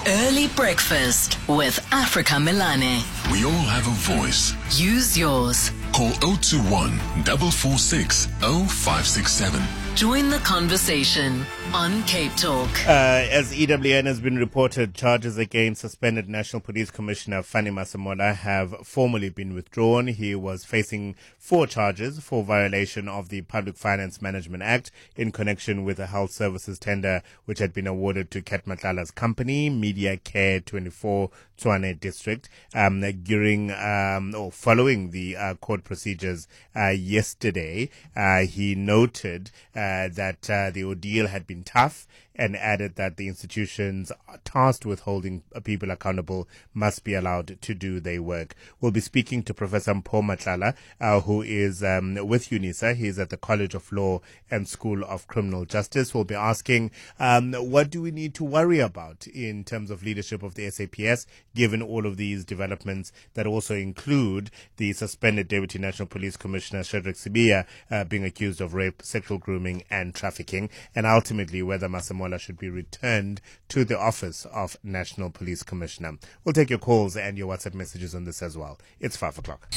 Early breakfast with Africa Milane. We all have a voice. Use yours. Call 021 446 0567. Join the conversation on Cape Talk. As EWN has been reported, charges against suspended National Police Commissioner Fanny Masemola have formally been withdrawn. He was facing 4 charges for violation of the Public Finance Management Act in connection with a health services tender which had been awarded to Kat Matlala's company, Media Care 24 Tshwane District, during or following the court procedures yesterday. He noted that the ordeal had been tough and added that the institutions tasked with holding people accountable must be allowed to do their work. We'll be speaking to Professor Mpho Matlala, who is with UNISA. He's at the College of Law and School of Criminal Justice. We'll be asking, what do we need to worry about in terms of leadership of the SAPS, given all of these developments that also include the suspended Deputy National Police Commissioner Shadrack Sibiya being accused of rape, sexual grooming and trafficking, and ultimately whether Masemola should be returned to the office of National Police Commissioner. We'll take your calls and your WhatsApp messages on this as well. It's 5 o'clock.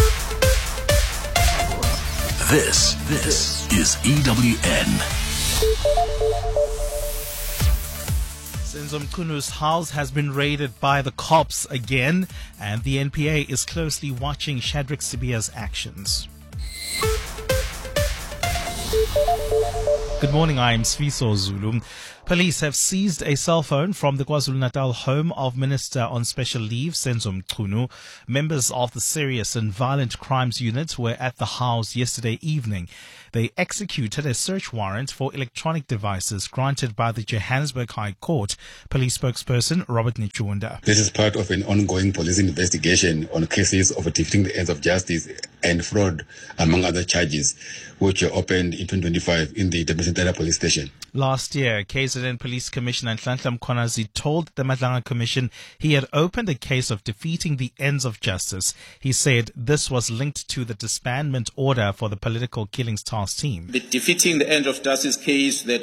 This is EWN. Senzo Mchunu's house has been raided by the cops again, and the NPA is closely watching Shadrack Sibiya's actions. Good morning, I am Sviso Zulu. Police have seized a cell phone from the KwaZulu-Natal home of Minister on Special Leave, Senzo Mchunu. Members of the Serious and Violent Crimes Unit were at the house yesterday evening. They executed a search warrant for electronic devices granted by the Johannesburg High Court. Police spokesperson Robert Nichunda. This is part of an ongoing police investigation on cases of defeating the ends of justice and fraud, among other charges, which were opened in 2025 in the Durban police station. Last year, KZN Police Commissioner Nhlanhla Mkhwanazi told the Madlanga Commission he had opened a case of defeating the ends of justice. He said this was linked to the disbandment order for the political killings task team. The defeating the end of justice case that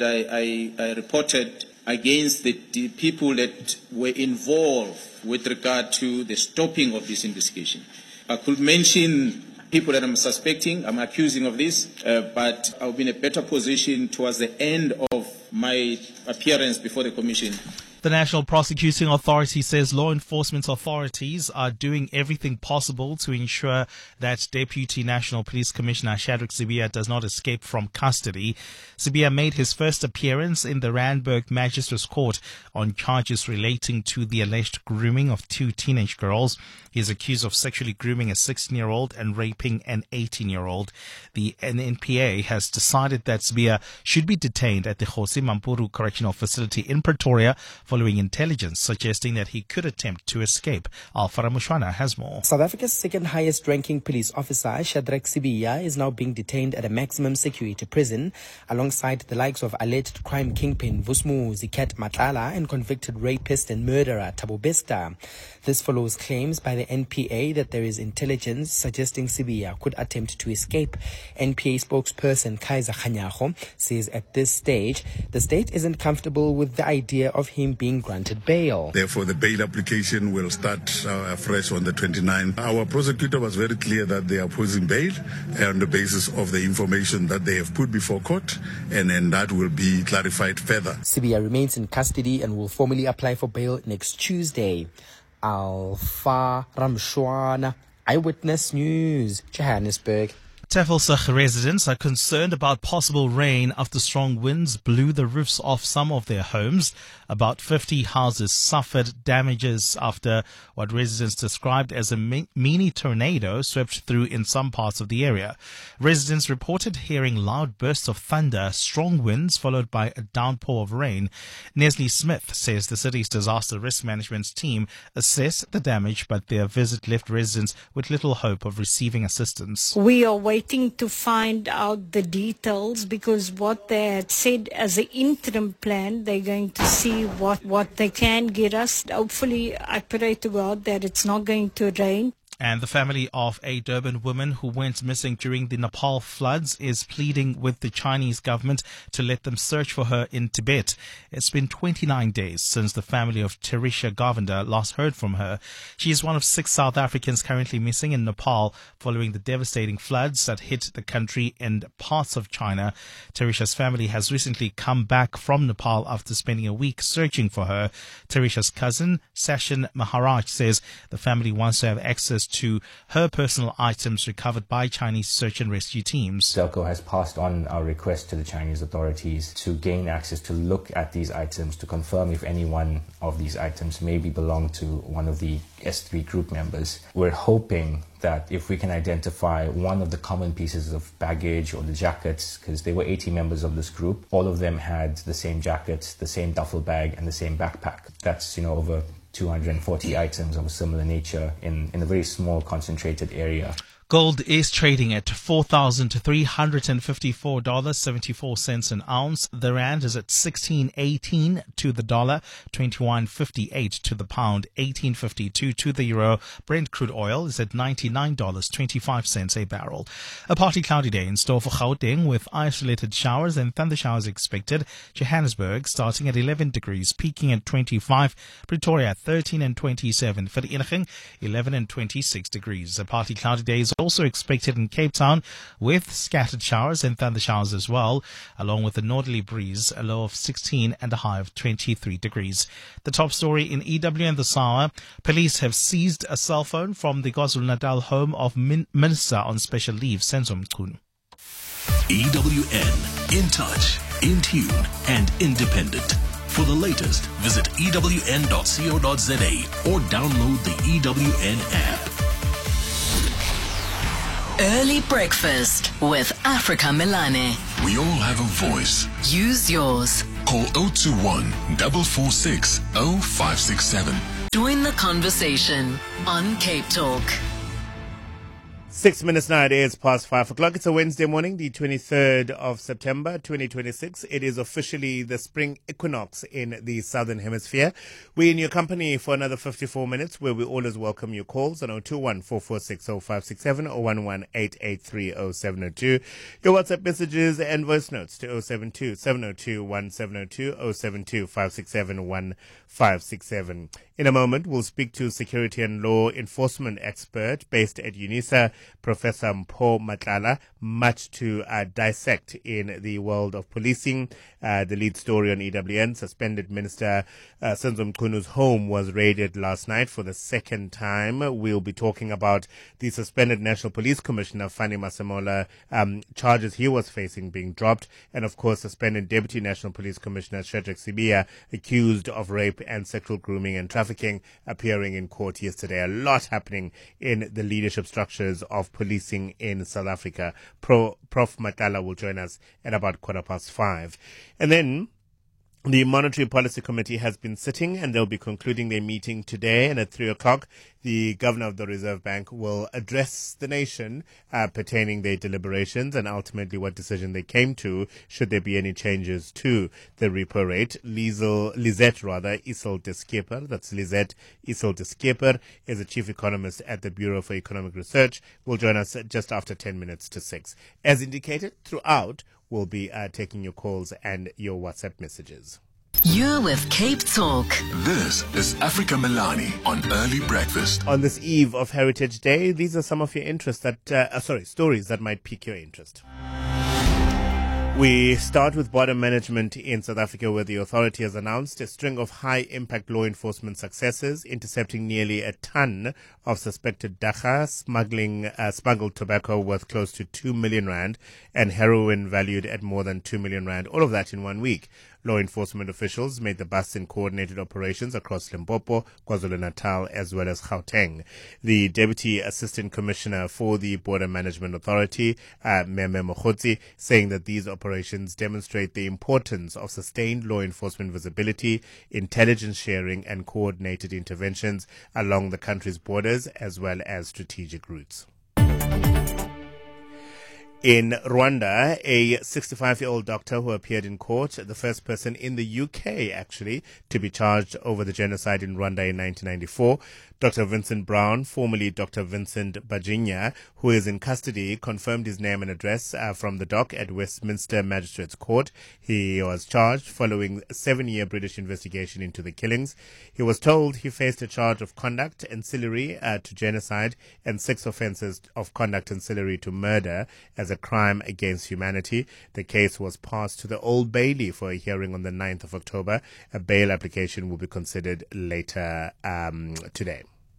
I reported against the people that were involved with regard to the stopping of this investigation. I could mention people that I'm suspecting, I'm accusing of this, but I'll be in a better position towards the end of my appearance before the Commission. The National Prosecuting Authority says law enforcement authorities are doing everything possible to ensure that Deputy National Police Commissioner Shadrack Sibiya does not escape from custody. Sibiya made his first appearance in the Randburg Magistrates Court on charges relating to the alleged grooming of 2 teenage girls. He is accused of sexually grooming a 16-year-old and raping an 18-year-old. The NPA has decided that Sibiya should be detained at the Jose Mampuru Correctional Facility in Pretoria following intelligence suggesting that he could attempt to escape. Alfara Mushwana has more. South Africa's second highest ranking police officer, Shadrack Sibiya, is now being detained at a maximum security prison alongside the likes of alleged crime kingpin Vusumuzi Kat Matlala and convicted rapist and murderer Thabo Bester. This follows claims by the NPA that there is intelligence suggesting Sibiya could attempt to escape. NPA spokesperson Kaiser Khanyago says at this stage, the state isn't comfortable with the idea of him being granted bail. Therefore, the bail application will start afresh on the 29th. Our prosecutor was very clear that they are opposing bail on the basis of the information that they have put before court, and then that will be clarified further. Sibiya remains in custody and will formally apply for bail next Tuesday. Alfa Ramshwana, Eyewitness News, Johannesburg. Tafelsig residents are concerned about possible rain after strong winds blew the roofs off some of their homes. About 50 houses suffered damages after what residents described as a mini tornado swept through in some parts of the area. Residents reported hearing loud bursts of thunder, strong winds followed by a downpour of rain. Neslie Smith says the city's disaster risk management team assessed the damage, but their visit left residents with little hope of receiving assistance. We are waiting to find out the details because what they had said as an interim plan, they're going to see what they can get us. Hopefully, I pray to God that it's not going to rain. And the family of a Durban woman who went missing during the Nepal floods is pleading with the Chinese government to let them search for her in Tibet. It's been 29 days since the family of Terisha Govender last heard from her. She is one of 6 South Africans currently missing in Nepal following the devastating floods that hit the country and parts of China. Terisha's family has recently come back from Nepal after spending a week searching for her. Terisha's cousin, Sachin Maharaj, says the family wants to have access to her personal items recovered by Chinese search and rescue teams. Zelco has passed on our request to the Chinese authorities to gain access to look at these items to confirm if any one of these items maybe belong to one of the S3 group members. We're hoping that if we can identify one of the common pieces of baggage or the jackets, because there were 80 members of this group, all of them had the same jackets, the same duffel bag and the same backpack. That's, over 240 items of a similar nature in a very small concentrated area. Gold is trading at $4,354.74 an ounce. The rand is at 16.18 to the dollar, 21.58 to the pound, 18.52 to the euro. Brent crude oil is at $99.25 a barrel. A partly cloudy day in store for Gauteng with isolated showers and thunder showers expected. Johannesburg starting at 11 degrees, peaking at 25. Pretoria at 13 and 27. Vereeniging 11 and 26 degrees. A partly cloudy day is also expected in Cape Town with scattered showers and thunder showers as well, along with a northerly breeze, a low of 16 and a high of 23 degrees. The top story in EWN this hour: police have seized a cell phone from the KwaZulu-Natal home of Minister on special leave, Senzo Mchunu. EWN, in touch, in tune, and independent. For the latest, visit ewn.co.za or download the EWN app. Early breakfast with Africa Melane. We all have a voice. Use yours. Call 021 446 0567. Join the conversation on Cape Talk. 6 minutes now, it is past 5 o'clock. It's a Wednesday morning, the 23rd of September, 2026. It is officially the spring equinox in the Southern Hemisphere. We're in your company for another 54 minutes, where we always welcome your calls on 021 446 0567 or 11 883 0702. Your WhatsApp messages and voice notes to 072 702 1702 072 567 1567. In a moment, we'll speak to security and law enforcement expert based at UNISA, Professor Mpho Matlala, much to dissect in the world of policing. The lead story on EWN: suspended Minister Senzo Mchunu's home was raided last night for the second time. We'll be talking about the suspended National Police Commissioner Fani Masemola, charges he was facing being dropped, and of course suspended Deputy National Police Commissioner Shadrack Sibiya, accused of rape and sexual grooming and trafficking, appearing in court yesterday. A lot happening in the leadership structures of policing in South Africa. Prof Matlala will join us at about 5:15. And then the Monetary Policy Committee has been sitting and they'll be concluding their meeting today. And at 3 o'clock, the Governor of the Reserve Bank will address the nation pertaining their deliberations and ultimately what decision they came to, should there be any changes to the repo rate. Lisette Isel de Skeper, that's Lisette Isel de Skeper, is a chief economist at the Bureau for Economic Research, will join us just after 10 minutes to 6. As indicated, throughout, we'll be taking your calls and your WhatsApp messages. You're with Cape Talk. This is Africa Melane on Early Breakfast. On this eve of Heritage Day, these are some of your interests stories that might pique your interest. We start with border management in South Africa, where the authority has announced a string of high-impact law enforcement successes, intercepting nearly a ton of suspected dagga, smuggled tobacco worth close to 2 million rand, and heroin valued at more than 2 million rand. All of that in 1 week. Law enforcement officials made the busts in coordinated operations across Limpopo, KwaZulu-Natal, as well as Gauteng. The Deputy Assistant Commissioner for the Border Management Authority, Meme Mokhotsi, saying that these operations demonstrate the importance of sustained law enforcement visibility, intelligence sharing, and coordinated interventions along the country's borders, as well as strategic routes. In Rwanda, a 65-year-old doctor who appeared in court, the first person in the UK, actually, to be charged over the genocide in Rwanda in 1994. Dr. Vincent Brown, formerly Dr. Vincent Bajinya, who is in custody, confirmed his name and address from the dock at Westminster Magistrates Court. He was charged following a 7-year British investigation into the killings. He was told he faced a charge of conduct ancillary to genocide and 6 offences of conduct ancillary to murder as a crime against humanity. The case was passed to the Old Bailey for a hearing on the 9th of October. A bail application will be considered later today.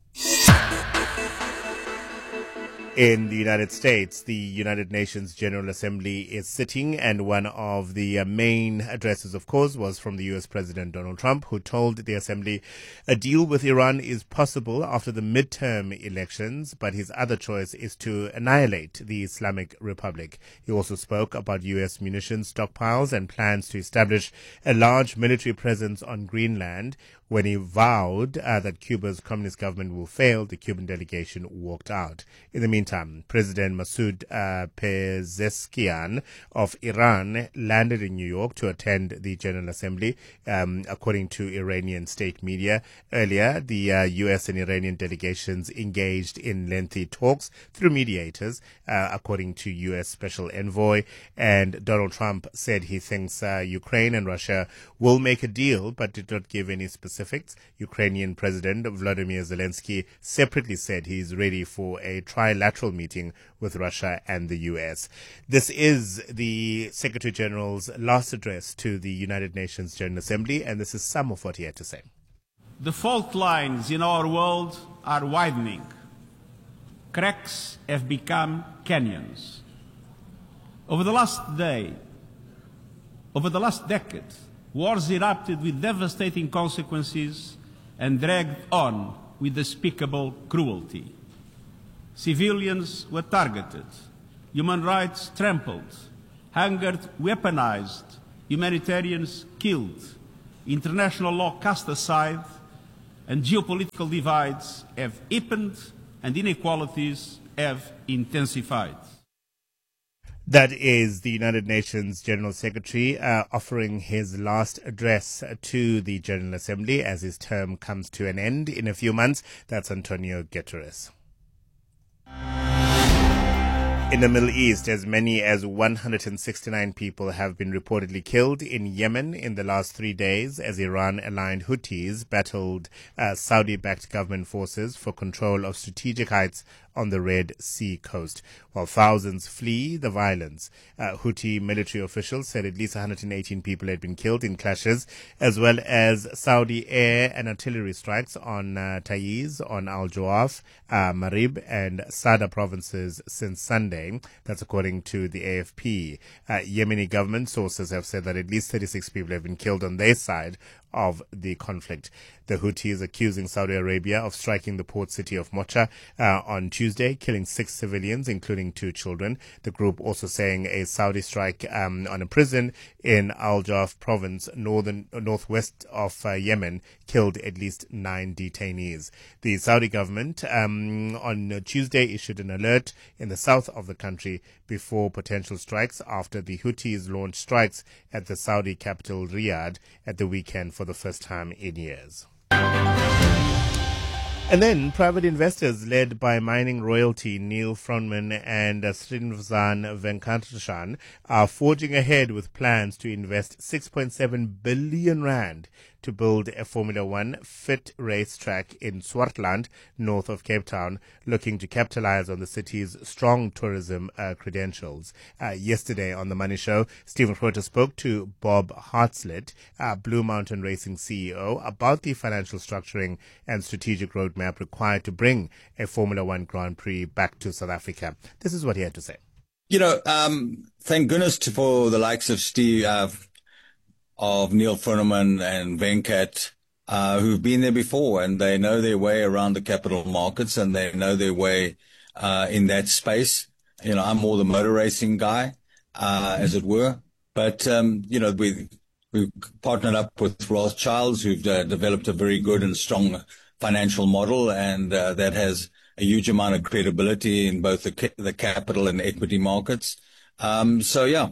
In the United States, the United Nations General Assembly is sitting, and one of the main addresses, of course, was from the U.S. President Donald Trump, who told the Assembly a deal with Iran is possible after the midterm elections, but his other choice is to annihilate the Islamic Republic. He also spoke about U.S. munitions stockpiles and plans to establish a large military presence on Greenland. When he vowed that Cuba's communist government will fail, the Cuban delegation walked out. In the meantime, President Masoud Pezeshkian of Iran landed in New York to attend the General Assembly, according to Iranian state media. Earlier, the U.S. and Iranian delegations engaged in lengthy talks through mediators, according to U.S. Special Envoy. And Donald Trump said he thinks Ukraine and Russia will make a deal, but did not give any specifics. Ukrainian President Vladimir Zelensky separately said he is ready for a trilateral meeting with Russia and the U.S. This is the Secretary General's last address to the United Nations General Assembly, and this is some of what he had to say. The fault lines in our world are widening. Cracks have become canyons. Over the last decade, wars erupted with devastating consequences and dragged on with despicable cruelty. Civilians were targeted, human rights trampled, hunger weaponized, humanitarians killed, international law cast aside, and geopolitical divides have deepened and inequalities have intensified. That is the United Nations General Secretary offering his last address to the General Assembly as his term comes to an end in a few months. That's Antonio Guterres. In the Middle East, as many as 169 people have been reportedly killed in Yemen in the last 3 days as Iran-aligned Houthis battled Saudi-backed government forces for control of strategic heights on the Red Sea coast. While thousands flee the violence, Houthi military officials said at least 118 people had been killed in clashes, as well as Saudi air and artillery strikes on Taiz, on Al-Jawaf, Marib and Sada provinces since Sunday. That's according to the AFP. Yemeni government sources have said that at least 36 people have been killed on their side of the conflict. The Houthis accusing Saudi Arabia of striking the port city of Mocha on Tuesday, killing 6 civilians, including 2 children. The group also saying a Saudi strike on a prison in Al-Jawf province, northwest of Yemen, killed at least 9 detainees. The Saudi government on Tuesday issued an alert in the south of the country before potential strikes after the Houthis launched strikes at the Saudi capital Riyadh at the weekend for the first time in years. And then private investors led by mining royalty Neil Froneman and Srinivas Venkatesan are forging ahead with plans to invest 6.7 billion rand to build a Formula One fit racetrack in Swartland, north of Cape Town, looking to capitalize on the city's strong tourism credentials. Yesterday on The Money Show, Stephen Groote spoke to Bob Hartslett, Blue Mountain Racing CEO, about the financial structuring and strategic roadmap required to bring a Formula One Grand Prix back to South Africa. This is what he had to say. You know, thank goodness for the likes of Steve, of Neil Froneman and Venkat, who've been there before, and they know their way around the capital markets and they know their way in that space. You know, I'm more the motor racing guy, as it were. But, you know, we've partnered up with Rothschilds, who've developed a very good and strong financial model, and that has a huge amount of credibility in both the capital and equity markets.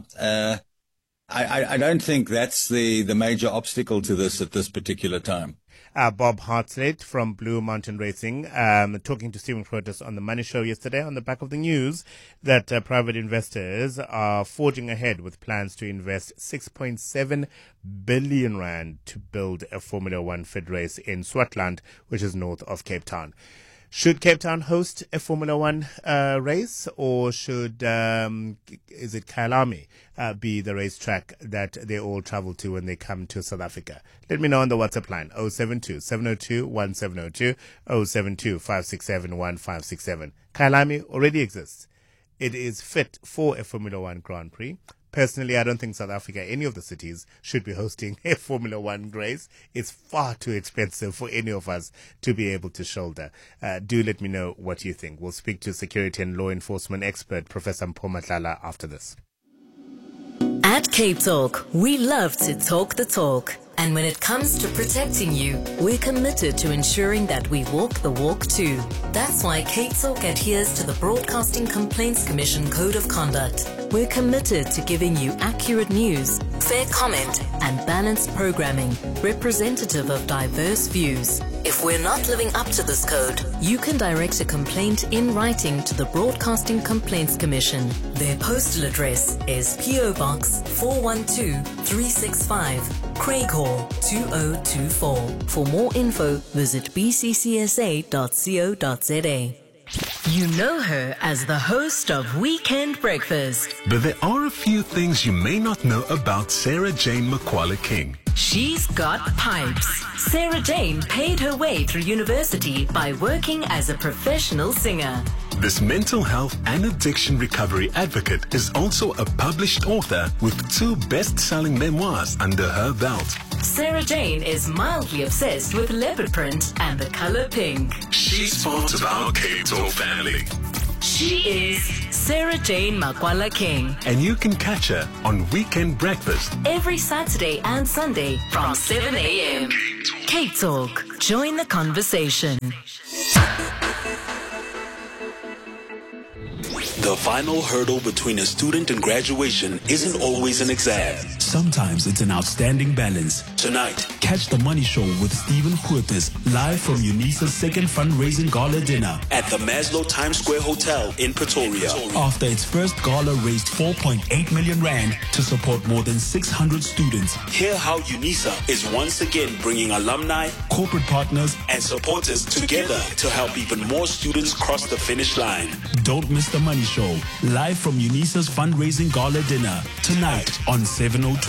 I don't think that's the major obstacle to this at this particular time. Bob Hartslade from Blue Mountain Racing, talking to Stephen Protus on the Money Show yesterday on the back of the news that private investors are forging ahead with plans to invest 6.7 billion rand to build a Formula One Fed race in Swartland, which is north of Cape Town. Should Cape Town host a Formula One race, or should is it Kyalami be the racetrack that they all travel to when they come to South Africa? Let me know on the WhatsApp line 072-702-1702, 072-567-1567. Kyalami already exists. It is fit for a Formula One Grand Prix. Personally, I don't think South Africa, any of the cities, should be hosting a Formula One race. It's far too expensive for any of us to be able to shoulder. Do let me know what you think. We'll speak to security and law enforcement expert, Professor Mpho Matlala, after this. At Cape Talk, we love to talk the talk. And when it comes to protecting you, we're committed to ensuring that we walk the walk too. That's why Cape Talk adheres to the Broadcasting Complaints Commission Code of Conduct. We're committed to giving you accurate news, fair comment, and balanced programming, representative of diverse views. If we're not living up to this code, you can direct a complaint in writing to the Broadcasting Complaints Commission. Their postal address is PO Box 412365, Craighall 2024. For more info, visit bccsa.co.za. You know her as the host of Weekend Breakfast. But there are a few things you may not know about Sarah Jane Makwala King. She's got pipes. Sarah Jane paid her way through university by working as a professional singer. This mental health and addiction recovery advocate is also a published author with 2 best-selling memoirs under her belt. Sarah Jane is mildly obsessed with leopard print and the color pink. She's part of our Cape Talk family. She is Sarah Jane Makwala King. And you can catch her on Weekend Breakfast every Saturday and Sunday from 7 a.m. Cape Talk. Join the conversation. The final hurdle between a student and graduation isn't always an exam. Sometimes it's an outstanding balance. Tonight, catch The Money Show with Stephen Protus live from UNISA's second fundraising gala dinner at the Maslow Times Square Hotel in Pretoria. After its first gala raised 4.8 million rand to support more than 600 students. Hear how UNISA is once again bringing alumni, corporate partners, and supporters together to help even more students cross the finish line. Don't miss The Money Show, live from UNISA's fundraising gala dinner, tonight on 702.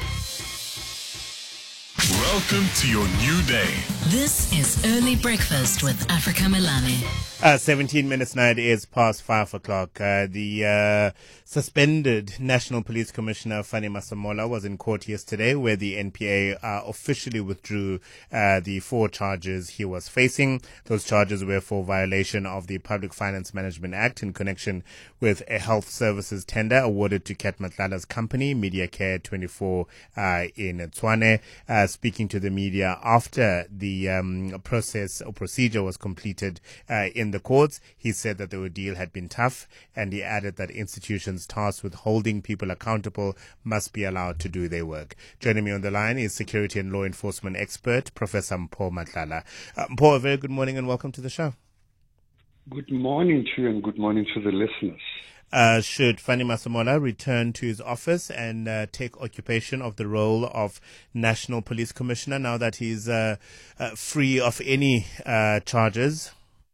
Welcome to your new day. This is Early Breakfast with Africa Melane. 17 minutes now, it is past 5 o'clock. The suspended National Police Commissioner Fanny Masemola was in court yesterday, where the NPA officially withdrew the 4 charges he was facing. Those charges were for violation of the Public Finance Management Act in connection with a health services tender awarded to Kat Matlala's company, MediaCare 24 in Tshwane. Speaking to the media after the process or procedure was completed in the courts, he said that the ordeal had been tough, and he added that institutions tasked with holding people accountable must be allowed to do their work. Joining me on the line is security and law enforcement expert, Professor Mpho Matlala. Mpho, a very good morning and welcome to the show. Good morning to you and good morning to the listeners. Should Fanny Masemola return to his office and take occupation of the role of National Police Commissioner now that he's free of any charges?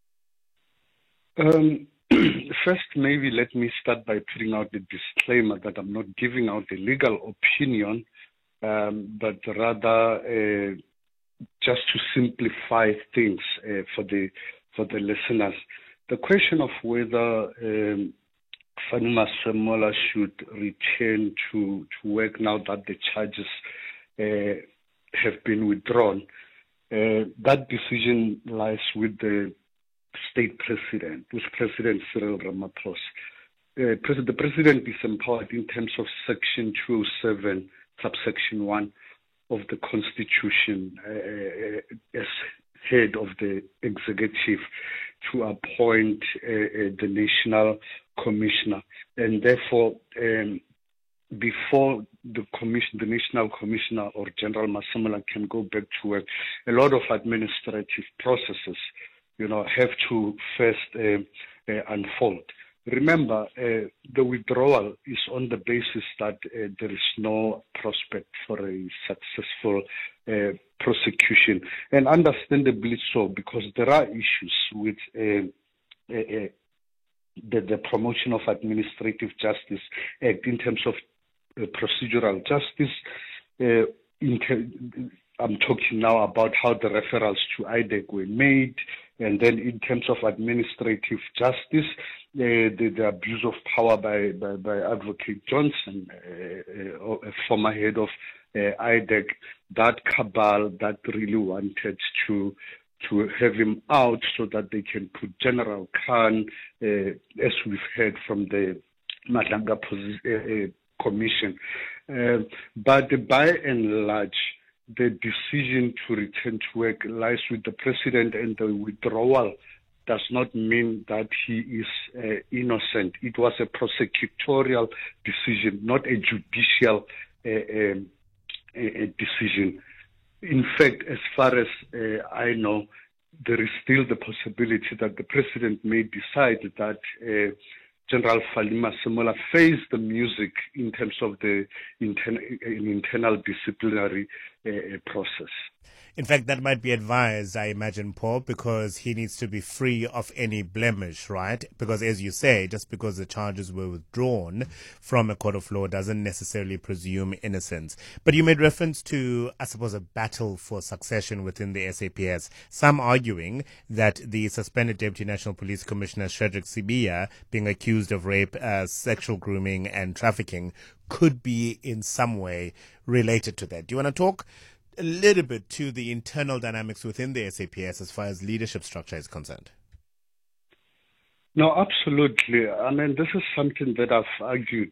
First, maybe let me start by putting out the disclaimer that I'm not giving out a legal opinion, but rather just to simplify things for the listeners. The question of whether Fanny Masemola should return to work now that the charges have been withdrawn, that decision lies with the state president, with President Cyril Ramaphosa. The president is empowered in terms of Section 207, subsection 1 of the Constitution as head of the executive to appoint the national commissioner. And therefore, before the National Commissioner or General Masemola can go back to work, a lot of administrative processes, have to first unfold. Remember, the withdrawal is on the basis that there is no prospect for a successful prosecution, and understandably so, because there are issues with the Promotion of Administrative Justice Act in terms of procedural justice. I'm talking now about how the referrals to IDEC were made, and then in terms of administrative justice, the abuse of power by Advocate Johnson, a former head of IDEC, that cabal that really wanted to have him out so that they can put General Khan, as we've heard from the Madlanga Commission. But by and large, the decision to return to work lies with the president, and the withdrawal does not mean that he is innocent. It was a prosecutorial decision, not a judicial decision. In fact, as far as I know, there is still the possibility that the president may decide that General Fali Masemola face the music in terms of the internal disciplinary process. In fact, that might be advised, I imagine, Paul, because he needs to be free of any blemish, right? Because as you say, just because the charges were withdrawn from a court of law doesn't necessarily presume innocence. But you made reference to, I suppose, a battle for succession within the SAPS, some arguing that the suspended Deputy National Police Commissioner, Shadrack Sibiya, being accused of rape, sexual grooming and trafficking, could be in some way related to that. Do you want to talk a little bit to the internal dynamics within the SAPS as far as leadership structure is concerned? No, absolutely. I mean, this is something that I've argued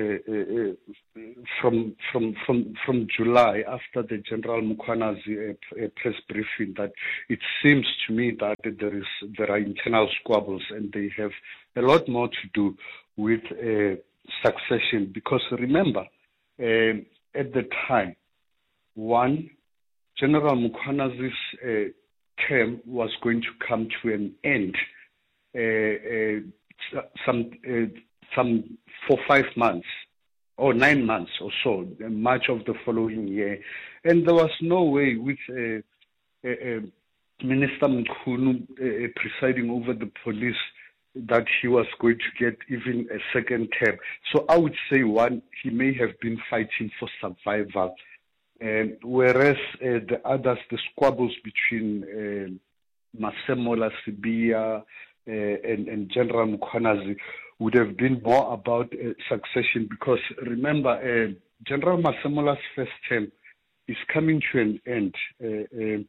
from July after the General Mukhwanazi press briefing, that it seems to me that there are internal squabbles, and they have a lot more to do with succession. Because remember, at the time, one, General Mukhwanazi's term was going to come to an end for 5 months or 9 months or so, in March of the following year. And there was no way with Minister Mkhunu presiding over the police that he was going to get even a second term. So I would say, one, he may have been fighting for survival. Whereas the others, the squabbles between Masemola, Sibiya, and General Mukhwanazi would have been more about succession, because remember, General Masemola's first term is coming to an end,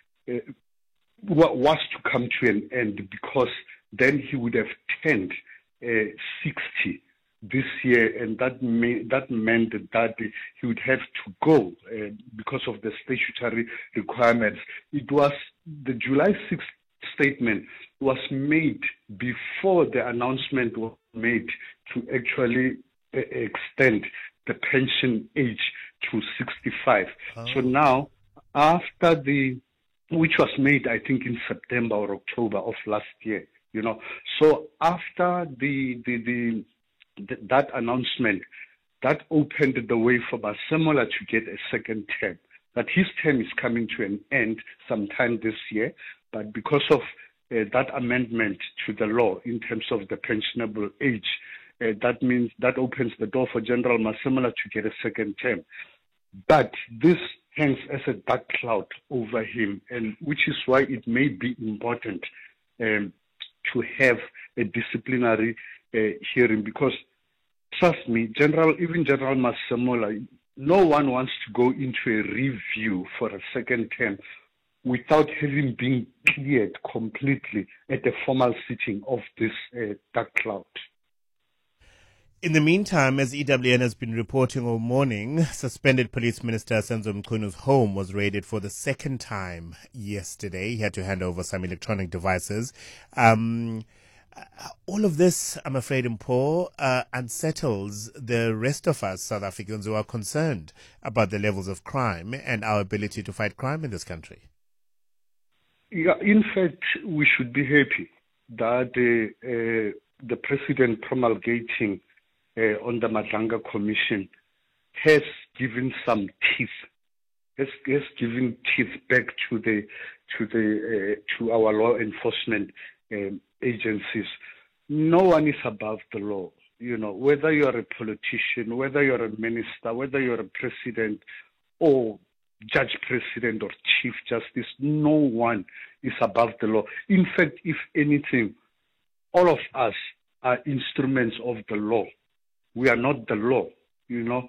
was to come to an end, because then he would have turned 60 this year, and that meant that he would have to go because of the statutory requirements. It was the July 6th statement was made before the announcement was made to actually extend the pension age to 65. Oh. So now, after which was made, I think, in September or October of last year, so after that announcement, that opened the way for Masemola to get a second term. That his term is coming to an end sometime this year, but because of that amendment to the law in terms of the pensionable age, that means that opens the door for General Masemola to get a second term. But this hangs as a dark cloud over him, and which is why it may be important to have a disciplinary hearing, because trust me, even General Masemola, no one wants to go into a review for a second term without having been cleared completely at a formal sitting of this dark cloud. In the meantime, as EWN has been reporting all morning, suspended Police Minister Senzo Mkhunu's home was raided for the second time yesterday. He had to hand over some electronic devices. All of this, I'm afraid, Mpho, unsettles the rest of us South Africans who are concerned about the levels of crime and our ability to fight crime in this country. Yeah, in fact, we should be happy that the president promulgating on the Madlanga Commission has given some teeth. Has given teeth back to our law enforcement agencies. No one is above the law. You know, whether you are a politician, whether you're a minister, whether you're a president or judge president or chief justice, no one is above the law. In fact, if anything, all of us are instruments of the law. We are not the law, you know.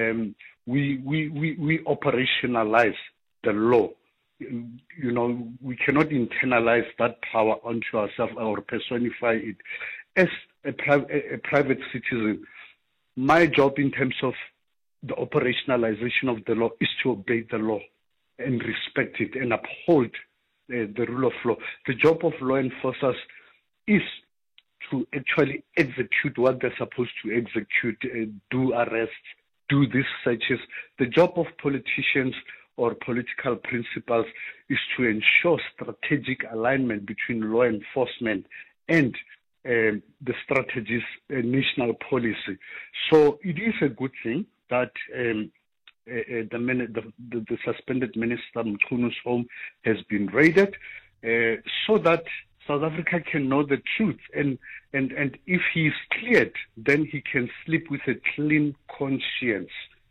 We operationalize the law. You know, we cannot internalize that power onto ourselves or personify it. As a private citizen, my job in terms of the operationalization of the law is to obey the law and respect it and uphold the rule of law. The job of law enforcers is to actually execute what they're supposed to execute, do arrests, do these searches. The job of politicians or political principals is to ensure strategic alignment between law enforcement and the strategy's national policy. So it is a good thing that the suspended Minister Mchunu's home has been raided so that South Africa can know the truth, and if he is cleared, then he can sleep with a clean conscience.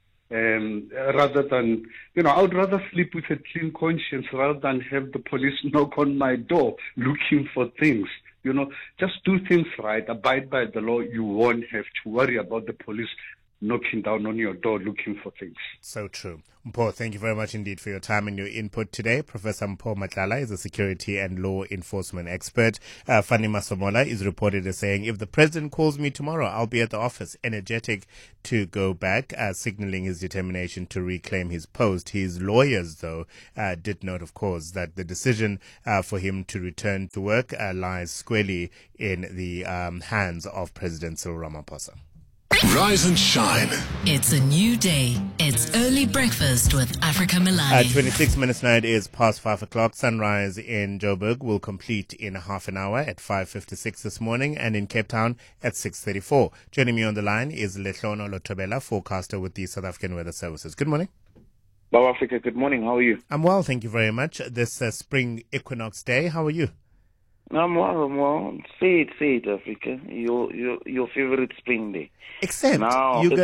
Rather than, you know, I would rather sleep with a clean conscience rather than have the police knock on my door looking for things. You know, just do things right, abide by the law. You won't have to worry about the police knocking down on your door looking for things. So true. Mpho, thank you very much indeed for your time and your input today. Professor Mpho Matlala is a security and law enforcement expert. Fanny Masemola is reported as saying, if the president calls me tomorrow, I'll be at the office, energetic to go back, signaling his determination to reclaim his post. His lawyers, though, did note, of course, that the decision for him to return to work lies squarely in the hands of President Cyril Ramaphosa. Rise and shine. It's a new day. It's early breakfast with Africa Milani. 26 minutes now, it is past 5 o'clock. Sunrise in Joburg will complete in half an hour at 5:56 this morning, and in Cape Town at 6:34. Joining me on the line is Lehlono Lotobela, forecaster with the South African Weather Services. Good morning. Hello, Africa. Good morning. How are you? I'm well, thank you very much. This spring equinox day, how are you? I'm well. Say it, Africa. Your favorite spring day. Except now, you're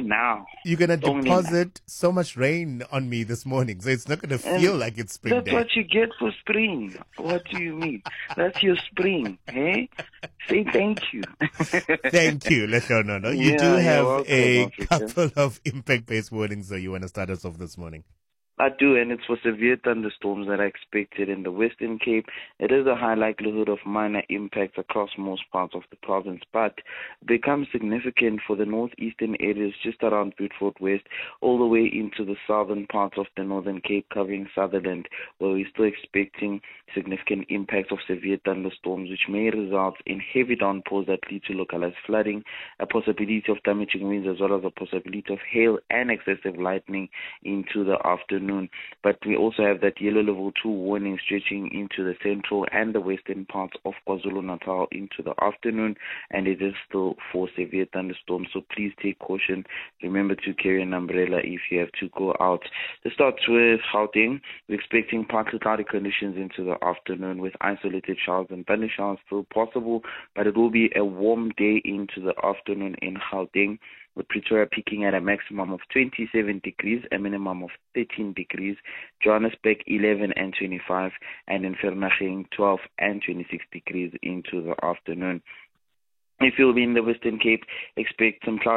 gonna deposit so much rain on me this morning, so it's not gonna feel like it's spring that's day. That's what you get for spring. What do you mean? That's your spring, eh? Say thank you. Thank you, Lehlono. You do have a couple of impact-based warnings, so you want to start us off this morning. I do, and it's for severe thunderstorms that are expected in the Western Cape. It is a high likelihood of minor impacts across most parts of the province, but becomes significant for the northeastern areas just around Beaufort West, all the way into the southern parts of the Northern Cape, covering Sutherland, where we're still expecting significant impacts of severe thunderstorms, which may result in heavy downpours that lead to localized flooding, a possibility of damaging winds, as well as a possibility of hail and excessive lightning into the afternoon. But we also have that yellow level 2 warning stretching into the central and the western parts of KwaZulu-Natal into the afternoon, and it is still for severe thunderstorms, so please take caution. Remember to carry an umbrella if you have to go out. To start with Gauteng, we're expecting partly cloudy conditions into the afternoon with isolated showers and thunder showers still possible, but it will be a warm day into the afternoon in Gauteng, with Pretoria peaking at a maximum of 27 degrees, a minimum of 13 degrees, Johannesburg 11 and 25, and in Vereeniging 12 and 26 degrees into the afternoon. If you'll be in the Western Cape, expect some cloudy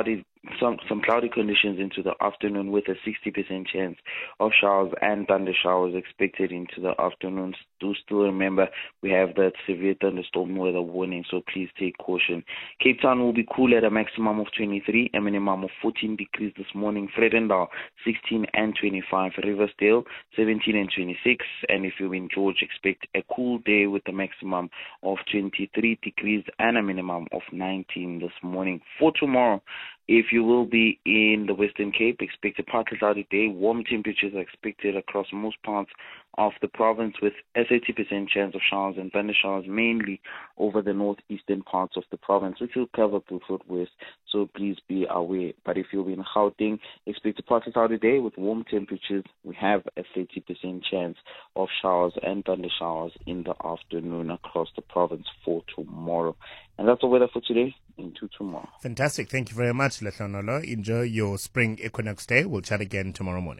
some cloudy conditions into the afternoon with a 60% chance of showers and thunder showers expected into the afternoon. Do still remember we have that severe thunderstorm weather warning, so please take caution. Cape Town will be cool at a maximum of 23, a minimum of 14 degrees this morning. Vredendal 16 and 25, Riversdale 17 and 26, and if you're in George, expect a cool day with a maximum of 23 degrees and a minimum of 19 this morning. For tomorrow, if you will be in the Western Cape, expect a partly cloudy day. Warm temperatures are expected across most parts of the province with a 30% chance of showers and thunder showers mainly over the northeastern parts of the province, which will cover Beaufort West, so please be aware. But if you'll be in Gauteng, expect a partly cloudy day with warm temperatures. We have a 30% chance of showers and thunder showers in the afternoon across the province for tomorrow. And that's the weather for today into tomorrow. Fantastic. Thank you very much, Lehlonolo. Enjoy your spring equinox day. We'll chat again tomorrow morning.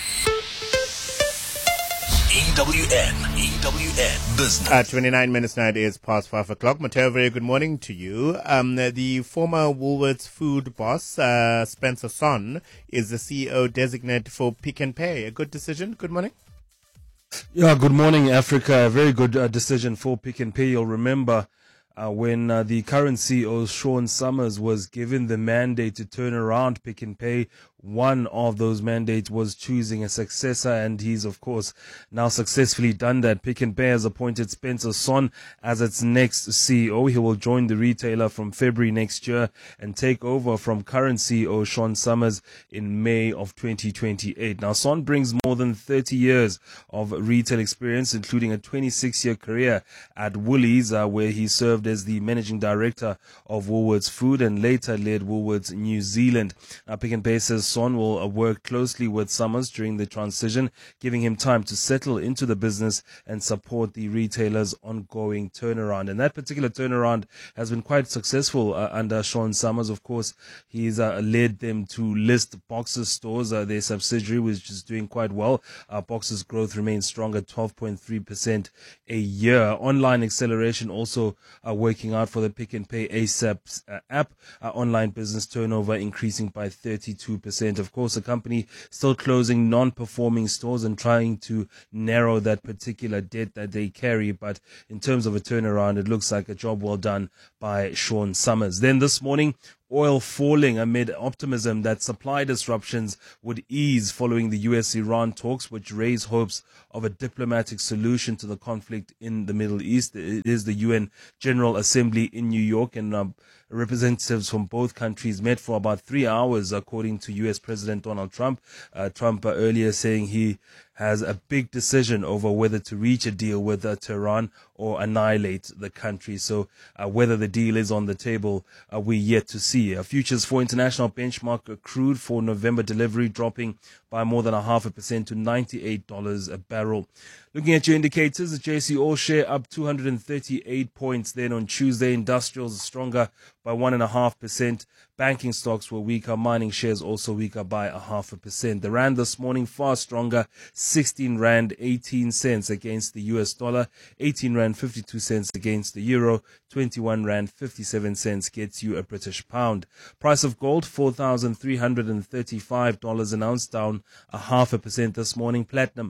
EWN Business. At 29 minutes now, it is past 5 o'clock. Mateo, very good morning to you. The former Woolworths food boss, Spencer Son, is the CEO designate for Pick n Pay. A good decision. Good morning. Yeah, good morning, Africa. A very good decision for Pick n Pay. You'll remember when the current CEO, Sean Summers, was given the mandate to turn around Pick n Pay. One of those mandates was choosing a successor, and he's, of course, now successfully done that. Pick n Pay has appointed Spencer Son as its next CEO. He will join the retailer from February next year and take over from current CEO Sean Summers in May of 2028. Now, Son brings more than 30 years of retail experience, including a 26-year career at Woolies, where he served as the managing director of Woolworths Food and later led Woolworths New Zealand. Pick n Pay says Son will work closely with Summers during the transition, giving him time to settle into the business and support the retailer's ongoing turnaround. And that particular turnaround has been quite successful under Sean Summers. Of course, he's led them to list Boxers stores, their subsidiary, which is doing quite well. Boxers growth remains strong at 12.3% a year. Online acceleration also working out for the Pick n Pay ASAP app. Online business turnover increasing by 32%. Of course, the company still closing non-performing stores and trying to narrow that particular debt that they carry. But in terms of a turnaround, it looks like a job well done by Sean Summers. Then this morning, oil falling amid optimism that supply disruptions would ease following the US-Iran talks, which raise hopes of a diplomatic solution to the conflict in the Middle East. It is the UN General Assembly in New York, and representatives from both countries met for about 3 hours, according to US President Donald Trump. Trump earlier saying he has a big decision over whether to reach a deal with Tehran or annihilate the country. So whether the deal is on the table, we're yet to see. Futures for international benchmark crude for November delivery dropping by more than 0.5% to $98 a barrel. Looking at your indicators, the JSE All Share up 238 points. Then on Tuesday, industrials stronger by 1.5%. Banking stocks were weaker. Mining shares also weaker by 0.5%. The rand this morning far stronger, 16 rand 18 cents against the US dollar, 18 rand 52 cents against the euro, 21 rand 57 cents gets you a British pound. Price of gold $4,335 an ounce, down 0.5% this morning. Platinum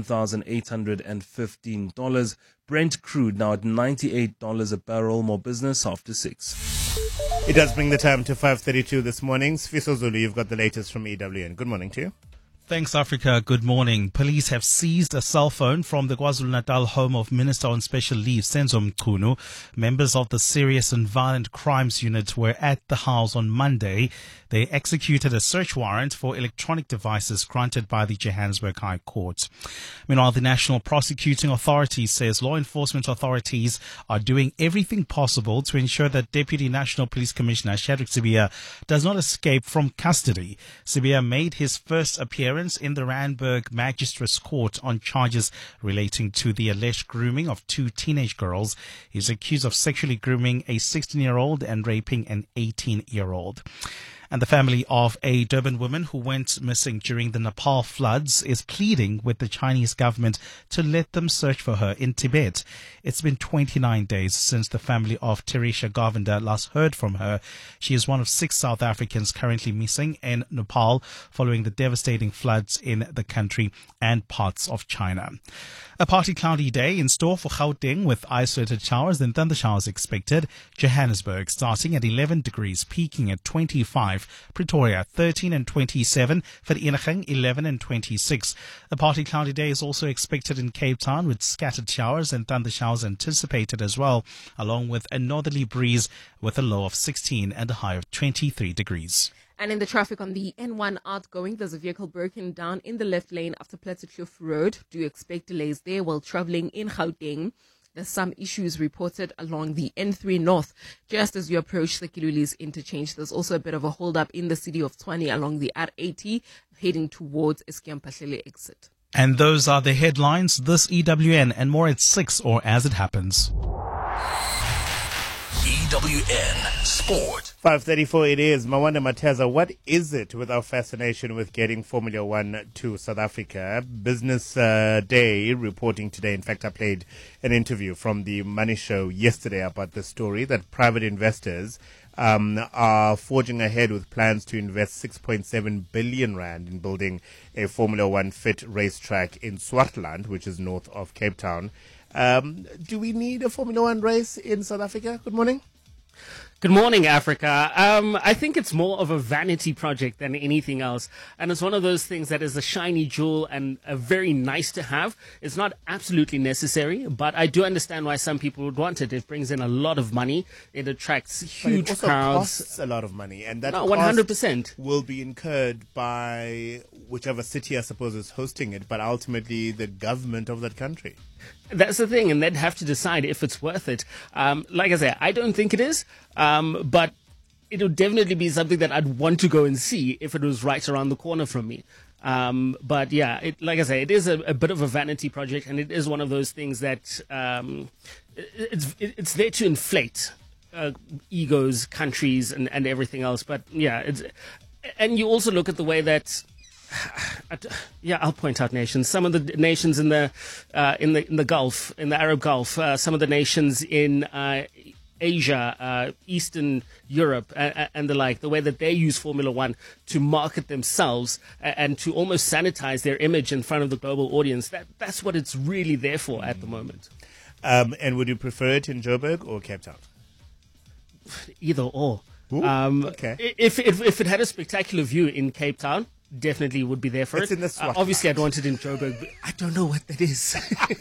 $1,815. Brent crude now at $98 a barrel. More business after 6. It does bring the time to 5:32 this morning. Sfiso Zulu, you've got the latest from EWN. Good morning to you. Thanks, Africa. Good morning. Police have seized a cell phone from the KwaZulu-Natal home of Minister on Special Leave, Senzo Mchunu. Members of the Serious and Violent Crimes Unit were at the house on Monday. They executed a search warrant for electronic devices granted by the Johannesburg High Court. Meanwhile, the National Prosecuting Authority says law enforcement authorities are doing everything possible to ensure that Deputy National Police Commissioner Shadrack Sibiya does not escape from custody. Sibiya made his first appearance in the Randburg Magistrates Court on charges relating to the alleged grooming of 2 teenage girls. He's accused of sexually grooming a 16-year-old and raping an 18-year-old. And the family of a Durban woman who went missing during the Nepal floods is pleading with the Chinese government to let them search for her in Tibet. It's been 29 days since the family of Teresha Govinda last heard from her. She is one of 6 South Africans currently missing in Nepal following the devastating floods in the country and parts of China. A partly cloudy day in store for Gauteng with isolated showers and thunder showers expected. Johannesburg starting at 11 degrees, peaking at 25. Pretoria 13 and 27. Vereeniging 11 and 26. A partly cloudy day is also expected in Cape Town with scattered showers and thunder showers anticipated as well, along with a northerly breeze with a low of 16 and a high of 23 degrees. And in the traffic on the N1 outgoing, there's a vehicle broken down in the left lane after Plattekloof Road. Do expect delays there while traveling in Gauteng. There's some issues reported along the N3 North just as you approach the Kilulis interchange. There's also a bit of a hold-up in the city of Tshwane along the R80 heading towards Eskiampahlele exit. And those are the headlines. This EWN and more at 6 or as it happens. EWN Sport. 5:34 it is. Mawanda Mateza, what is it with our fascination with getting Formula One to South Africa? Business Day reporting today. In fact, I played an interview from the Money Show yesterday about the story that private investors are forging ahead with plans to invest 6.7 billion rand in building a Formula One fit racetrack in Swartland, which is north of Cape Town. Do we need a Formula One race in South Africa? Good morning. Good morning, Africa. I think it's more of a vanity project than anything else. And it's one of those things that is a shiny jewel and a very nice to have. It's not absolutely necessary, but I do understand why some people would want it. It brings in a lot of money. It attracts huge but it also crowds. Costs a lot of money. And that 100% will be incurred by whichever city, I suppose, is hosting it, but ultimately the government of that country. That's the thing, and they'd have to decide if it's worth it. Like I say, I don't think it is, but it would definitely be something that I'd want to go and see if it was right around the corner from me. But yeah, like I say, it is a bit of a vanity project, and it is one of those things that it's there to inflate egos, countries, and everything else. But yeah, and you also look at the way that. Yeah, I'll point out nations. Some of the nations in the Gulf, in the Arab Gulf, some of the nations in Asia, Eastern Europe, and the like. The way that they use Formula One to market themselves and to almost sanitize their image in front of the global audience. That's what it's really there for at the moment. And would you prefer it in Joburg or Cape Town? Either or. Okay. If it had a spectacular view in Cape Town, definitely would be there for it's it. In the obviously, I'd want it in Joburg, but I don't know what that is.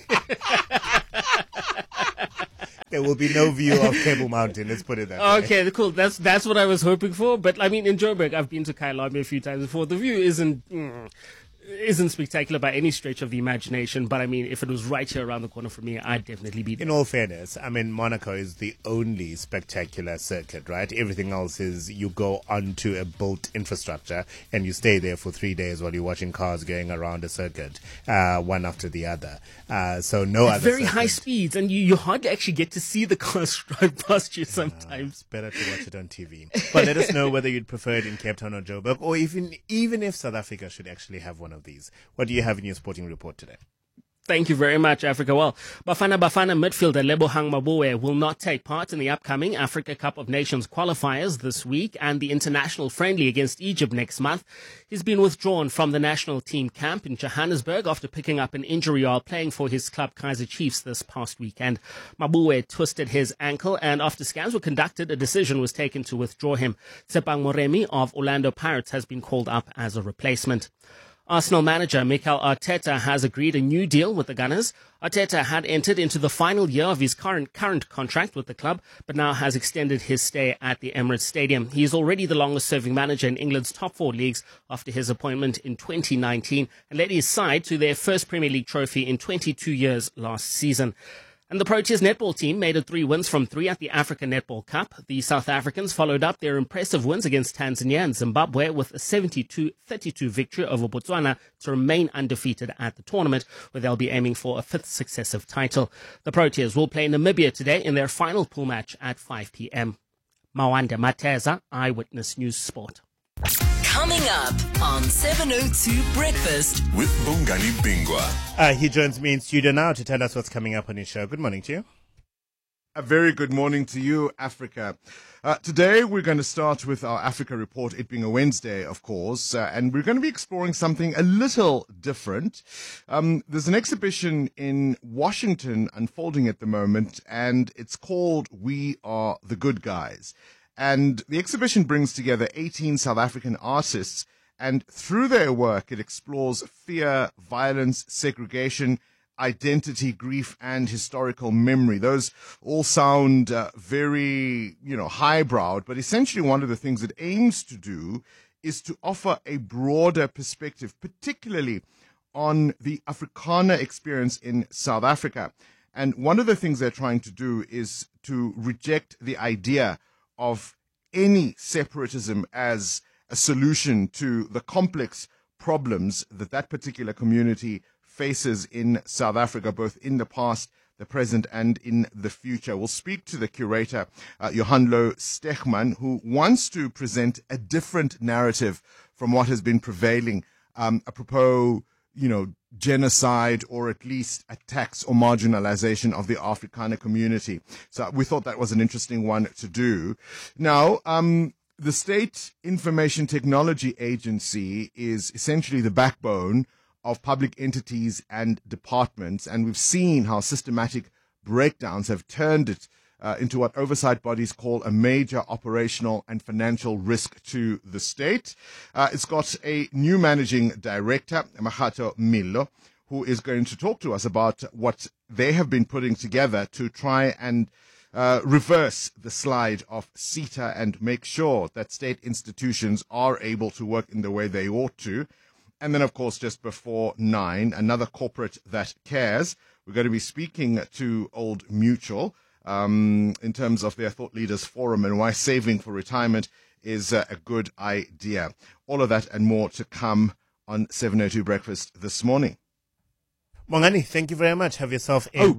There will be no view of Cable Mountain, let's put it that way. Okay, cool. That's what I was hoping for. But I mean, in Joburg, I've been to Kyalami a few times before. The view isn't spectacular by any stretch of the imagination, but I mean, if it was right here around the corner from me, I'd definitely be there. In all fairness, I mean, Monaco is the only spectacular circuit, right? Everything else is you go onto a built infrastructure and you stay there for 3 days while you're watching cars going around a circuit, one after the other. So no other very high speeds, and you hardly actually get to see the cars drive past you sometimes. It's better to watch it on TV. But let us know whether you'd prefer it in Cape Town or Joburg, or even if South Africa should actually have one of these. What do you have in your sporting report today? Thank you very much, Africa. Well, Bafana midfielder Lebohang Maboe will not take part in the upcoming Africa Cup of Nations qualifiers this week and the international friendly against Egypt next month. He's been withdrawn from the national team camp in Johannesburg after picking up an injury while playing for his club Kaizer Chiefs this past weekend. Maboe twisted his ankle, and after scans were conducted, a decision was taken to withdraw him. Tshepang Moremi of Orlando Pirates has been called up as a replacement. Arsenal manager Mikel Arteta has agreed a new deal with the Gunners. Arteta had entered into the final year of his current contract with the club, but now has extended his stay at the Emirates Stadium. He is already the longest-serving manager in England's top 4 leagues after his appointment in 2019 and led his side to their first Premier League trophy in 22 years last season. And the Proteas netball team made it 3 wins from 3 at the Africa Netball Cup. The South Africans followed up their impressive wins against Tanzania and Zimbabwe with a 72-32 victory over Botswana to remain undefeated at the tournament, where they'll be aiming for a 5th successive title. The Proteas will play Namibia today in their final pool match at 5 p.m. Mawanda Mateza, Eyewitness News Sport. Coming up on 702 Breakfast with Bongani Bingwa. He joins me in studio now to tell us what's coming up on his show. Good morning to you. A very good morning to you, Africa. Today we're going to start with our Africa report, it being a Wednesday, of course, and we're going to be exploring something a little different. There's an exhibition in Washington unfolding at the moment, and it's called We Are the Good Guys. And the exhibition brings together 18 South African artists, and through their work it explores fear, violence, segregation, identity, grief, and historical memory. Those all sound very, highbrowed, but essentially one of the things it aims to do is to offer a broader perspective, particularly on the Afrikaner experience in South Africa. And one of the things they're trying to do is to reject the idea of any separatism as a solution to the complex problems that particular community faces in South Africa, both in the past, the present, and in the future. We'll speak to the curator, Johanlo Stegman, who wants to present a different narrative from what has been prevailing, apropos, genocide or at least attacks or marginalization of the Afrikaner community. So we thought that was an interesting one to do. Now, the State Information Technology Agency is essentially the backbone of public entities and departments, and we've seen how systematic breakdowns have turned it into what oversight bodies call a major operational and financial risk to the state. It's got a new managing director, Makgatho Milo, who is going to talk to us about what they have been putting together to try and reverse the slide of SETA and make sure that state institutions are able to work in the way they ought to. And then, of course, just before 9, another corporate that cares. We're going to be speaking to Old Mutual in terms of their Thought Leaders Forum and why saving for retirement is a good idea. All of that and more to come on 702 Breakfast this morning. Mongani, thank you very much. Have yourself a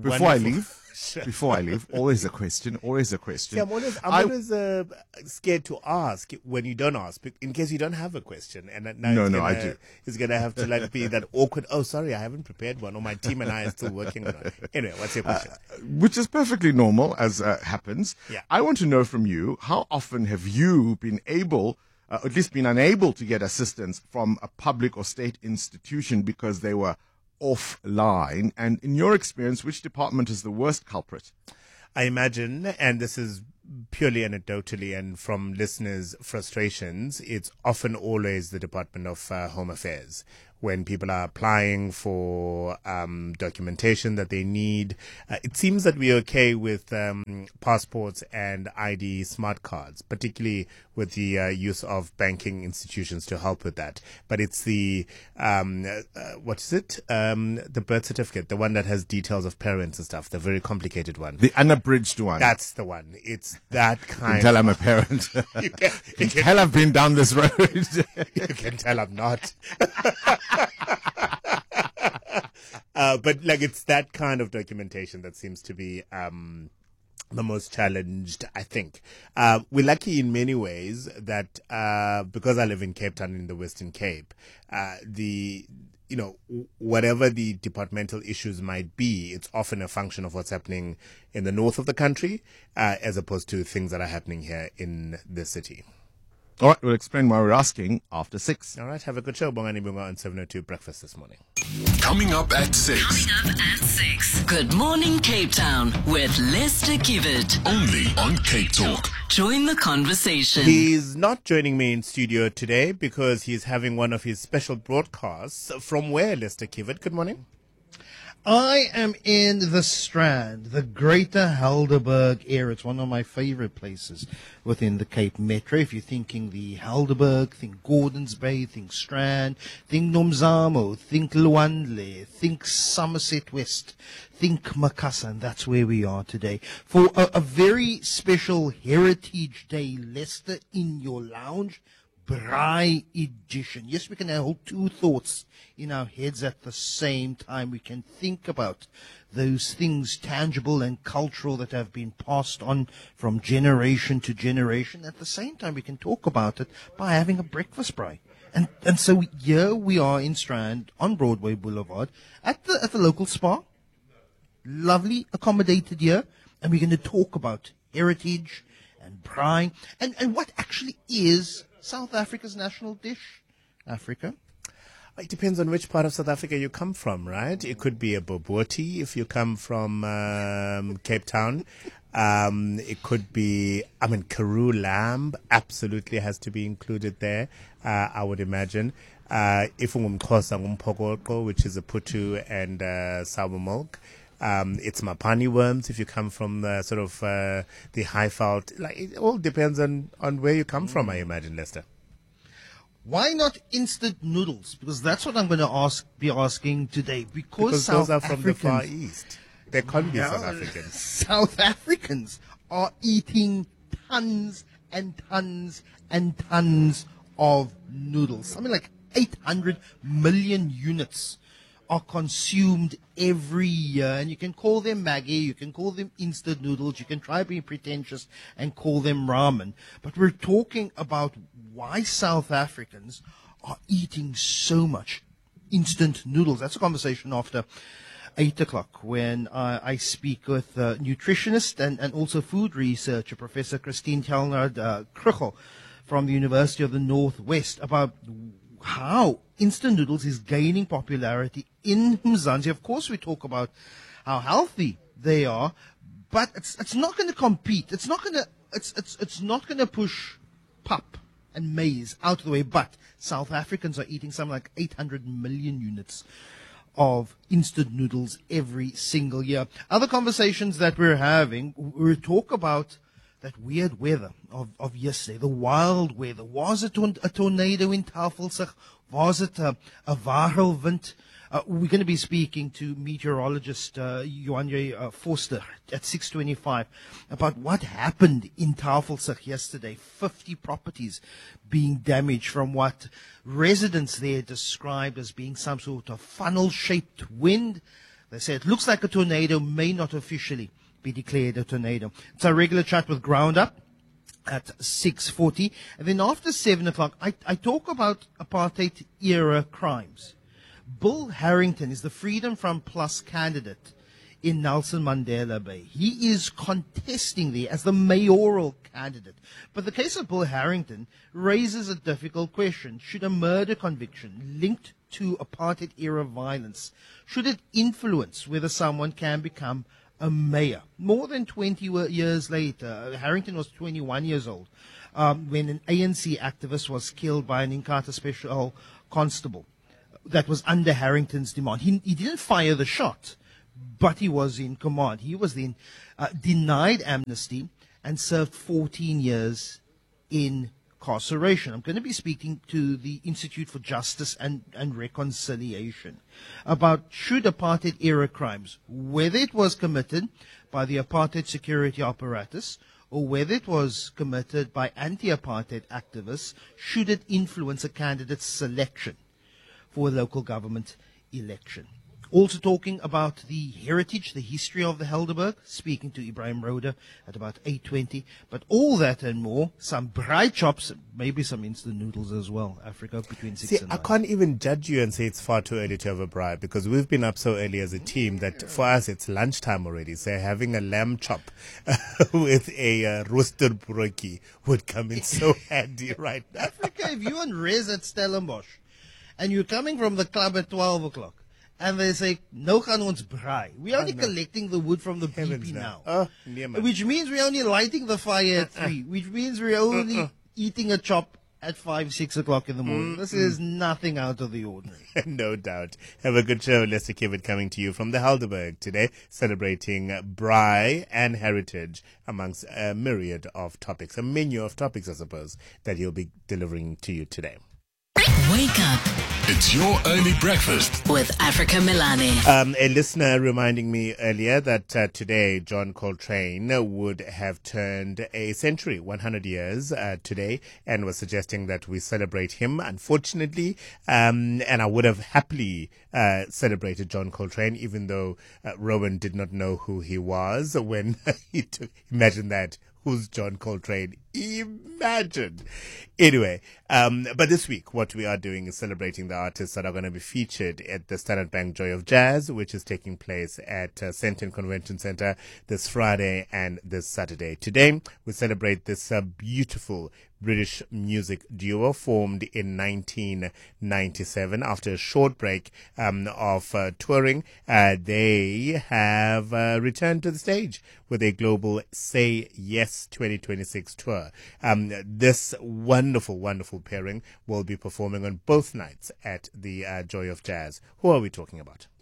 Before I leave, always a question. See, I'm always scared to ask when you don't ask, in case you don't have a question. And now I do. It's going to have to be that awkward, oh, sorry, I haven't prepared one, or my team and I are still working on it. Anyway, what's your question? Which is perfectly normal, as happens. Yeah. I want to know from you, how often have you been able, at least been unable to get assistance from a public or state institution because they were offline, and in your experience, which department is the worst culprit? I imagine, and this is purely anecdotally and from listeners' frustrations, it's often always the Department of Home Affairs. When people are applying for documentation that they need, it seems that we're okay with passports and ID smart cards, particularly with the use of banking institutions to help with that. But it's the, what is it? The birth certificate, the one that has details of parents and stuff, the very complicated one. The unabridged one. That's the one. It's that kind. You can tell I'm a parent. You can tell I've been down this road. You can tell I'm not. But it's that kind of documentation that seems to be the most challenged, I think. We're lucky in many ways that because I live in Cape Town in the Western Cape, whatever the departmental issues might be, it's often a function of what's happening in the north of the country, as opposed to things that are happening here in the city. All right, we'll explain why we're asking after 6. All right, have a good show. Bongani Bunga on 702 Breakfast this morning. Coming up at 6. Good morning, Cape Town, with Lester Kivet. Only on Cape Talk. Join the conversation. He's not joining me in studio today because he's having one of his special broadcasts. From where, Lester Kivet? Good morning. I am in the Strand, the Greater Helderberg area. It's one of my favorite places within the Cape Metro. If you're thinking the Helderberg, think Gordons Bay, think Strand, think Nomzamo, think Luandle, think Somerset West, think Makassa, and that's where we are today for a very special Heritage Day, Leicester in your lounge. Braai edition. Yes, we can hold two thoughts in our heads at the same time. We can think about those things, tangible and cultural, that have been passed on from generation to generation. At the same time, we can talk about it by having a breakfast braai. And so here we are in Strand on Broadway Boulevard at the local spa. Lovely, accommodated here. And we're going to talk about heritage and braai and what actually is South Africa's national dish. Africa. It depends on which part of South Africa you come from, right? It could be a bobotie if you come from Cape Town. It could be, Karoo lamb absolutely has to be included there, I would imagine. If umpokoko, which is a putu and sour milk. It's mapani worms if you come from the sort of the Highveld. Like, it all depends on where you come from, I imagine, Lester. Why not instant noodles? Because that's what I'm going to be asking today. Because South South those are from Africans, the Far East. They can't be South Africans. South Africans are eating tons and tons and tons of noodles. Something like 800 million units are consumed every year. And you can call them Maggi, you can call them instant noodles, you can try being pretentious and call them ramen. But we're talking about why South Africans are eating so much instant noodles. That's a conversation after 8 o'clock when I speak with nutritionist and also food researcher, Professor Christine Tjalnard-Krugel from the University of the Northwest, about how instant noodles is gaining popularity in Mzansi. Of course, we talk about how healthy they are, but it's not going to compete. It's not going to push pap and maize out of the way. But South Africans are eating something like 800 million units of instant noodles every single year. Other conversations that we're having, we talk about that weird weather of yesterday, the wild weather. Was it a tornado in Tafelsig? Was it a Warrelwind? We're going to be speaking to meteorologist Joanje Forster at 6:25 about what happened in Tafelsig yesterday. 50 properties being damaged from what residents there described as being some sort of funnel-shaped wind. They say it looks like a tornado, may not officially be declared a tornado. It's our regular chat with Ground Up at 6:40. And then after 7 o'clock, I talk about apartheid-era crimes. Bill Harrington is the Freedom Front Plus candidate in Nelson Mandela Bay. He is contesting there as the mayoral candidate. But the case of Bill Harrington raises a difficult question. Should a murder conviction linked to apartheid-era violence, should it influence whether someone can become a mayor? More than 20 years later, Harrington was 21 years old when an ANC activist was killed by an Inkatha special constable that was under Harrington's demand. He didn't fire the shot, but he was in command. He was then denied amnesty and served 14 years in incarceration. I'm going to be speaking to the Institute for Justice and Reconciliation about should apartheid-era crimes, whether it was committed by the apartheid security apparatus or whether it was committed by anti-apartheid activists, should it influence a candidate's selection for a local government election. Also talking about the heritage, the history of the Helderberg, speaking to Ibrahim Roda at about 8:20. But all that and more, some braai chops, maybe some instant noodles as well, Africa, between 6 and 9. I can't even judge you and say it's far too early to have a braai because we've been up so early as a team that for us it's lunchtime already. So having a lamb chop with a roasted broki would come in so handy right now. Africa, if you're on res at Stellenbosch and you're coming from the club at 12 o'clock, and they say, no gaan ons braai. We're only collecting the wood from the BP now. Which means we're only lighting the fire at 3. Which means we're only eating a chop at 5, 6 o'clock in the morning. This is nothing out of the ordinary. No doubt. Have a good show. Lester Kivitt coming to you from the Helderberg today, celebrating braai and heritage amongst a myriad of topics, a menu of topics, I suppose, that he'll be delivering to you today. Wake up. It's your early breakfast with Africa Milani. A listener reminding me earlier that today John Coltrane would have turned a century, 100 years today, and was suggesting that we celebrate him. Unfortunately, and I would have happily celebrated John Coltrane, even though Rowan did not know who he was when he took. Imagine that. Who's John Coltrane? Imagine. Anyway, but this week, what we are doing is celebrating the artists that are going to be featured at the Standard Bank Joy of Jazz, which is taking place at Sandton Convention Center this Friday and this Saturday. Today, we celebrate this beautiful British music duo formed in 1997. After a short break of touring, they have returned to the stage with a global Say Yes 2026 tour. This wonderful, wonderful pairing will be performing on both nights at the Joy of Jazz. Who are we talking about?